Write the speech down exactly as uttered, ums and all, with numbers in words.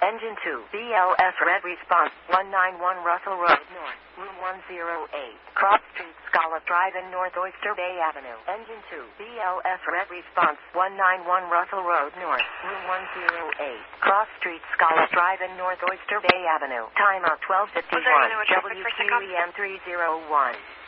Engine two, B L S Red Response, one ninety-one Russell Road North, room one oh eight, Cross Street, Scala Drive in North Oyster Bay Avenue. Engine two, B L S Red Response, one ninety-one Russell Road North, room one oh eight, Cross Street, Scala Drive in North Oyster Bay Avenue. Timeout twelve fifty-one, W Q E M three oh one.